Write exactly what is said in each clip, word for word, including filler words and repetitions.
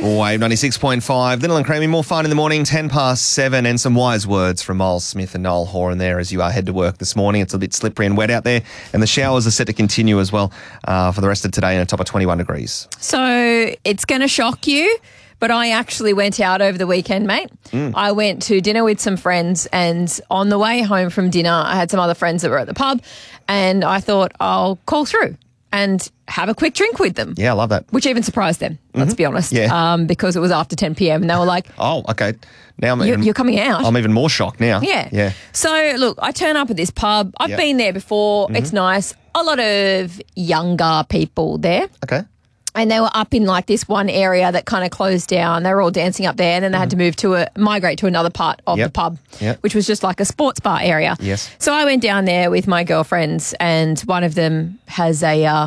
Wave ninety-six point five. Little and Creamy, more fun in the morning, ten past seven, and some wise words from Miles Smith and Noel Horan there as you are head to work this morning. It's a bit slippery and wet out there, and the showers are set to continue as well uh, for the rest of today in a top of twenty-one degrees. So it's going to shock you, but I actually went out over the weekend, mate. Mm. I went to dinner with some friends, and on the way home from dinner, I had some other friends that were at the pub, and I thought I'll call through and have a quick drink with them. Yeah, I love that. Which even surprised them, mm-hmm. let's be honest, yeah. um, because it was after ten p.m. and they were like, oh, okay. Now I'm you're, even, you're coming out. I'm even more shocked now. Yeah. Yeah. So, look, I turn up at this pub. I've yep. been there before. Mm-hmm. It's nice. A lot of younger people there. Okay. And they were up in like this one area that kind of closed down. They were all dancing up there, and then they mm-hmm. had to move to a migrate to another part of yep. the pub, yep. which was just like a sports bar area. Yes. So I went down there with my girlfriends, and one of them has a uh,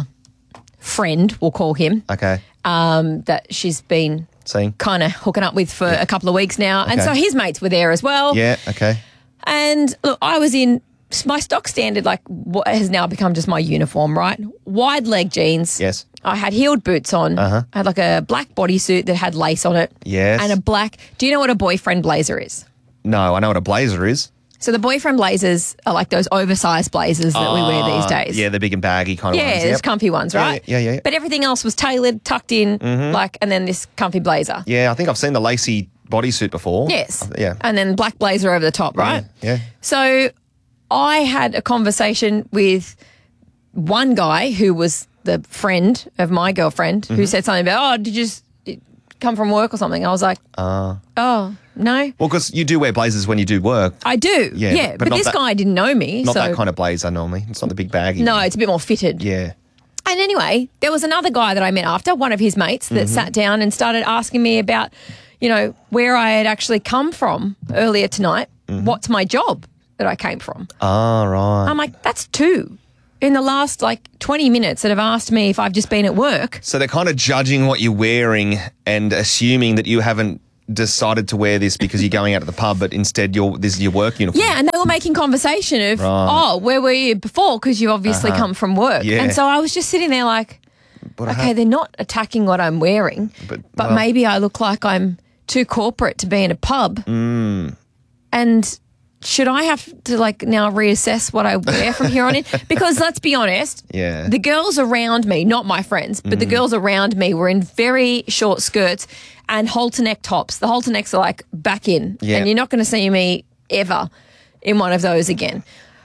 friend, we'll call him. Okay. Um, that she's been Seeing. kind of hooking up with for yeah. a couple of weeks now. Okay. And so his mates were there as well. Yeah, okay. And look, I was in my stock standard, like what has now become just my uniform, right? Wide leg jeans. Yes. I had heeled boots on. Uh-huh. I had like a black bodysuit that had lace on it. Yes. And a black. Do you know what a boyfriend blazer is? No, I know what a blazer is. So the boyfriend blazers are like those oversized blazers that uh, we wear these days. Yeah, the big and baggy kind of yeah, ones. Yeah, yep. there's comfy ones, right? Yeah, yeah, yeah. But everything else was tailored, tucked in, mm-hmm. like, and then this comfy blazer. Yeah, I think I've seen the lacy bodysuit before. Yes. Uh, yeah. And then black blazer over the top, right? Yeah. yeah. So I had a conversation with one guy who was the friend of my girlfriend mm-hmm. who said something about, oh, did you just come from work or something? I was like, uh, oh, no. Well, because you do wear blazers when you do work. I do, yeah. yeah but but this that, guy didn't know me. Not so. that kind of blazer normally. It's not the big baggy. No, it's a bit more fitted. Yeah. And anyway, there was another guy that I met after, one of his mates, that mm-hmm. sat down and started asking me about, you know, where I had actually come from earlier tonight. Mm-hmm. What's my job that I came from? Ah, right. I'm like, that's two in the last like twenty minutes that have asked me if I've just been at work. So they're kind of judging what you're wearing and assuming that you haven't decided to wear this because you're going out to the pub, but instead you're, this is your work uniform. Yeah, and they were making conversation of, right. oh, where were you before? Because you obviously uh-huh. come from work. Yeah. And so I was just sitting there like, but okay, they're not attacking what I'm wearing, but, but well, maybe I look like I'm too corporate to be in a pub. Mm. And should I have to like now reassess what I wear from here on in? Because let's be honest, yeah. the girls around me, not my friends, but mm. the girls around me were in very short skirts and halter neck tops. The halter necks are like back in, yeah. and you're not going to see me ever in one of those again.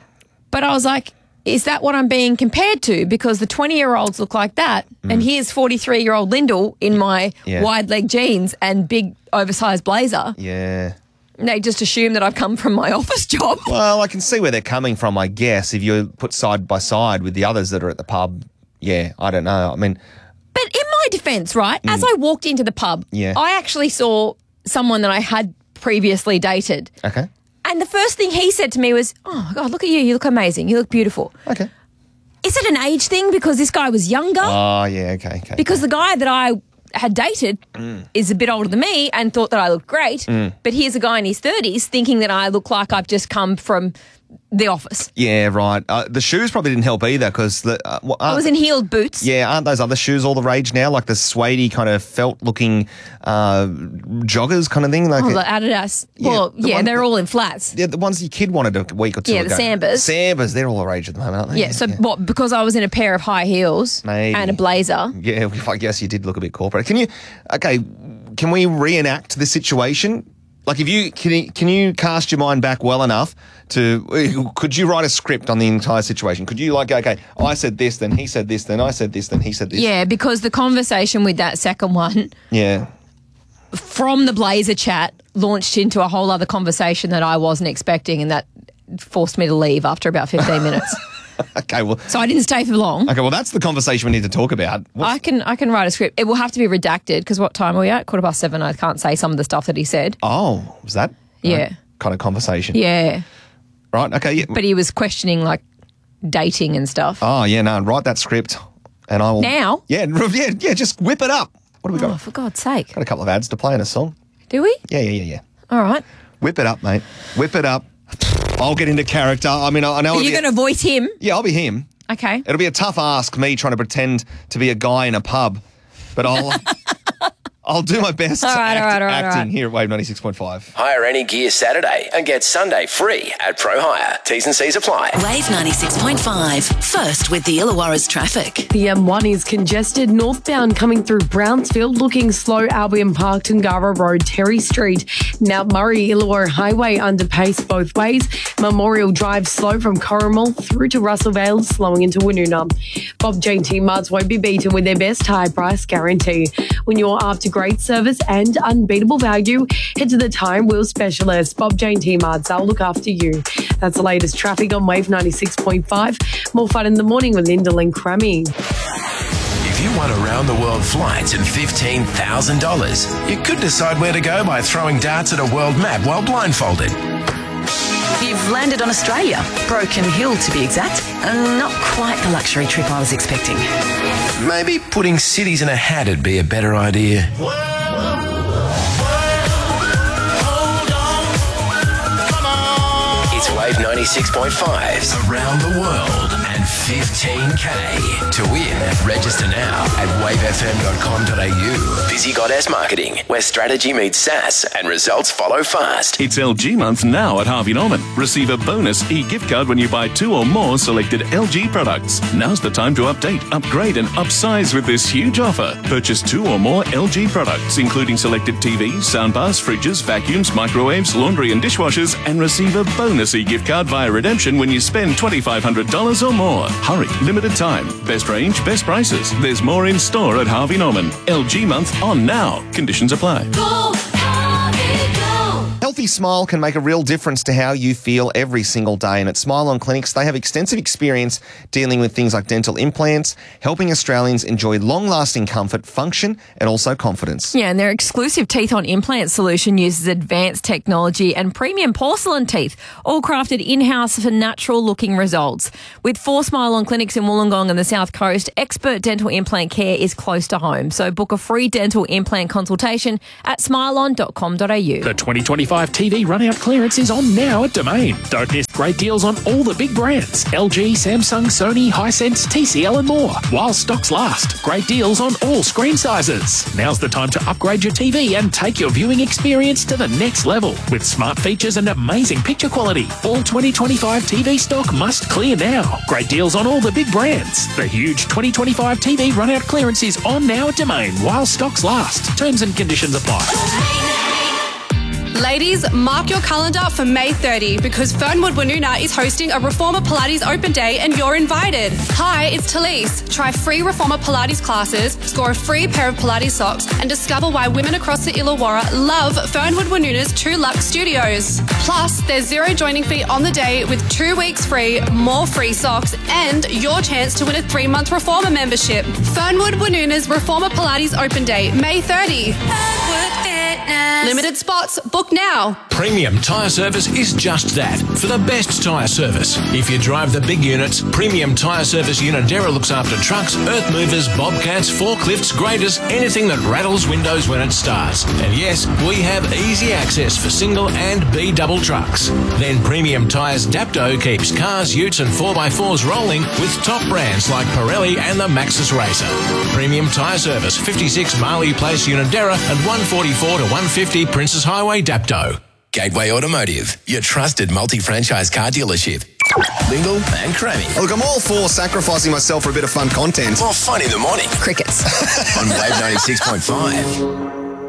But I was like, is that what I'm being compared to? Because the twenty-year-olds look like that, mm. and here's forty-three-year-old Lyndall in my yeah. wide leg jeans and big oversized blazer. Yeah. They just assume that I've come from my office job. Well, I can see where they're coming from, I guess, if you put side by side with the others that are at the pub. Yeah, I don't know. I mean... But in my defence, right, mm. as I walked into the pub, yeah. I actually saw someone that I had previously dated. Okay. And the first thing he said to me was, oh, my God, look at you. You look amazing. You look beautiful. Okay. Is it an age thing because this guy was younger? Oh, yeah, okay, okay. Because okay. the guy that I had dated mm. is a bit older than me and thought that I looked great. Mm. But here's a guy in his thirties thinking that I look like I've just come from the office. Yeah, right. Uh, the shoes probably didn't help either because the uh, well, I was in heeled boots. Yeah, aren't those other shoes all the rage now? Like the suede kind of felt-looking uh, joggers kind of thing. Like oh, the Adidas. Yeah, well, the yeah, one, they're all in flats. Yeah, the ones your kid wanted a week or two yeah, ago. the Sambas. Sambas, they're all the rage at the moment, aren't they? Yeah, so yeah. what? Because I was in a pair of high heels Maybe. and a blazer. Yeah, I guess you did look a bit corporate. Can you? Okay, can we reenact the situation? Like, if you can, you, can you cast your mind back well enough to? Could you write a script on the entire situation? Could you like, okay, I said this, then he said this, then I said this, then he said this. Yeah, because the conversation with that second one, yeah, from the blazer chat launched into a whole other conversation that I wasn't expecting, and that forced me to leave after about fifteen minutes. Okay, well, so I didn't stay for long. Okay, well, that's the conversation we need to talk about. What's... I can I can write a script. It will have to be redacted because what time are we at? Quarter past seven. I can't say some of the stuff that he said. Oh, was that? Yeah. Right, kind of conversation. Yeah. Right. Okay. Yeah. But he was questioning like dating and stuff. Oh yeah, no. Write that script, and I will now. Yeah, yeah, yeah. Just whip it up. What do we got? Oh, for God's sake! Got a couple of ads to play in a song. Do we? Yeah, yeah, yeah, yeah. All right. Whip it up, mate. Whip it up. I'll get into character. I mean, I know. Are you going to voice him? Yeah, I'll be him. Okay. It'll be a tough ask, me trying to pretend to be a guy in a pub, but I'll I'll do my best All right, act, all right, all right, acting all right. here at Wave ninety-six point five. Hire any gear Saturday and get Sunday free at Pro Hire. T's and C's apply. Wave ninety-six point five. First with the Illawarra's traffic. The M one is congested northbound coming through Brownsfield, looking slow Albion Park, Tungara Road, Terry Street. Mount Murray, Illawarra Highway under pace both ways. Memorial Drive slow from Corrimal through to Russell Vale, slowing into Woonona. Bob Jane T-Marts won't be beaten with their best high price guarantee. When you're after great service and unbeatable value, head to the Tyre and Wheel Specialist. Bob Jane T-Marts, they'll look after you. That's the latest traffic on Wave ninety-six point five. More fun in the morning with Lyndall and Crammy. If you want around-the-world flights and fifteen thousand dollars, you could decide where to go by throwing darts at a world map while blindfolded. You've landed on Australia. Broken Hill, to be exact. And not quite the luxury trip I was expecting. Maybe putting cities in a hat would be a better idea. It's Wave ninety-six point five's Around the World and fifteen K. To win, register now at wave f m dot com dot a u. Busy Goddess Marketing, where strategy meets sass and results follow fast. It's L G month now at Harvey Norman. Receive a bonus e-gift card when you buy two or more selected L G products. Now's the time to update, upgrade and upsize with this huge offer. Purchase two or more L G products, including selected T Vs, soundbars, fridges, vacuums, microwaves, laundry and dishwashers, and receive a bonus e-gift card via redemption when you spend two thousand five hundred dollars or more. Hurry, limited time. Best range, best prices. There's more in store at Harvey Norman. L G month on now. Conditions apply. Go, Harvey, go. Healthy smile can make a real difference to how you feel every single day. And at Smile On Clinics, they have extensive experience dealing with things like dental implants, helping Australians enjoy long-lasting comfort, function, and also confidence. Yeah, and their exclusive teeth on implant solution uses advanced technology and premium porcelain teeth, all crafted in-house for natural-looking results. With four Smile On clinics in Wollongong and the South Coast, expert dental implant care is close to home. So book a free dental implant consultation at smile on dot com dot a u. The twenty twenty-five T V run-out clearance is on now at Domain. Don't miss great deals on all the big brands. L G, Samsung, Sony, Hisense, T C L and more. While stocks last. Great deals on all screen sizes. Now's the time to upgrade your T V and take your viewing experience to the next level. With smart features and amazing picture quality. All twenty twenty-five T V stock must clear now. Great deals on all the big brands. The huge twenty twenty-five T V run-out clearance is on now at Domain while stocks last. Terms and conditions apply. Ladies, mark your calendar for May thirtieth because Fernwood Woonona is hosting a Reformer Pilates Open Day and you're invited. Hi, it's Talise. Try free Reformer Pilates classes, score a free pair of Pilates socks, and discover why women across the Illawarra love Fernwood Woonona's Two Luxe Studios. Plus, there's zero joining fee on the day with two weeks free, more free socks, and your chance to win a three-month Reformer membership. Fernwood Woonona's Reformer Pilates Open Day, May thirtieth. Fernwood Fitness. Limited spots. Book now. Premium Tyre Service is just that, for the best tyre service. If you drive the big units, Premium Tyre Service Unidera looks after trucks, earth movers, bobcats, forklifts, graders, anything that rattles windows when it starts. And yes, we have easy access for single and B double trucks. Then Premium Tyres Dapto keeps cars, utes and four by fours rolling with top brands like Pirelli and the Maxxis Racer. Premium Tyre Service, fifty-six Marley Place Unidera and one forty-four to one fifty Princess Highway Dapto. Gateway Automotive, your trusted multi-franchise car dealership. Lyndall and Crammy. Look, I'm all for sacrificing myself for a bit of fun content. More fun in the morning. Crickets. On Wave ninety-six point five.